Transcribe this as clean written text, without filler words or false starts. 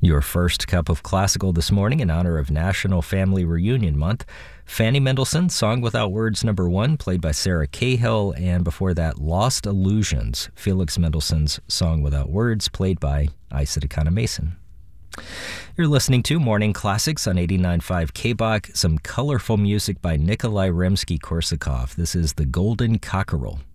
Your first cup of classical this morning in honor of National Family Reunion Month. Fanny Mendelssohn, Song Without Words #1, played by Sarah Cahill, and before that, Lost Illusions, Felix Mendelssohn's Song Without Words, played by Isa Takana Mason. You're listening to Morning Classics on 89.5 KBOK, some colorful music by Nikolai Rimsky-Korsakov. This is The Golden Cockerel.